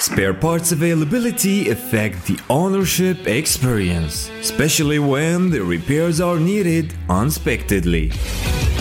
Spare parts availability affect the ownership experience, especially when the repairs are needed unexpectedly.